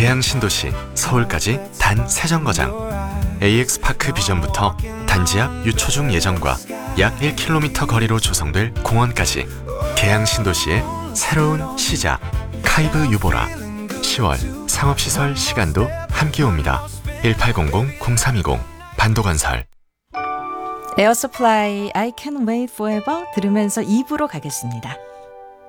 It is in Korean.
계양 신도시 서울까지 단 3정거장. AX파크 비전부터 단지 앞 유초중 예정과 약 1km 거리로 조성될 공원까지 계양 신도시의 새로운 시작. 카이브 유보라. 10월 상업시설 시간도 함께 옵니다. 1800-0320 반도건설. 에어서플라이 I Can Wait Forever 들으면서 2부로 가겠습니다.